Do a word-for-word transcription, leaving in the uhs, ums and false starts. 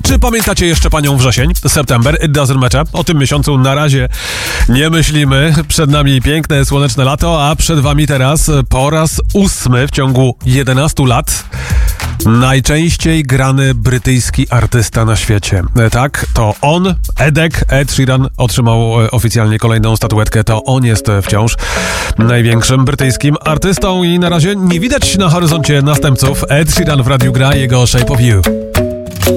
Czy pamiętacie jeszcze panią wrzesień? September, it doesn't matter. O tym miesiącu na razie nie myślimy. Przed nami piękne, słoneczne lato, a przed wami teraz po raz ósmy w ciągu jedenastu lat najczęściej grany brytyjski artysta na świecie. Tak, to on, Edek, Ed Sheeran, otrzymał oficjalnie kolejną statuetkę. To on jest wciąż największym brytyjskim artystą i na razie nie widać na horyzoncie następców. Ed Sheeran w radiu gra jego Shape of You.